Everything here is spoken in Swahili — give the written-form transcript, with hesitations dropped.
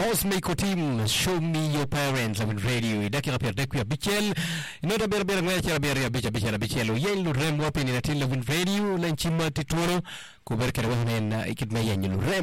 Osmeiko team, show me your parents on radio. Dakika per dekya bichel. Inota berbera ngaya berbera bicha bichelo. Yelu rem wapi ni natilla on radio. Lanchima titoro. Kuberkere wahnen ikidmeya nyelu rem.